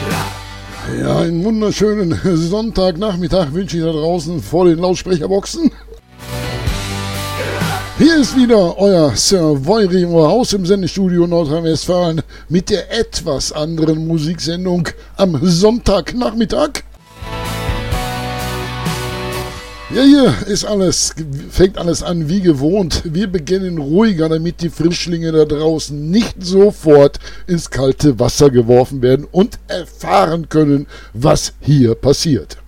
Ja, einen wunderschönen Sonntagnachmittag wünsche ich da draußen vor den Lautsprecherboxen. Hier ist wieder euer Sir Voiri, euer Haus im Sendestudio Nordrhein-Westfalen mit der etwas anderen Musiksendung am Sonntagnachmittag. Ja, hier ist fängt alles an wie gewohnt. Wir beginnen ruhiger, damit die Frischlinge da draußen nicht sofort ins kalte Wasser geworfen werden und erfahren können, was hier passiert.